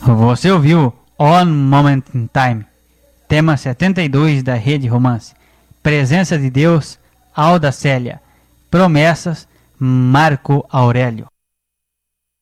Você ouviu One Moment in Time, tema 72 da Rede Romance. Presença de Deus, Alda Célia. Promessas, Marco Aurélio.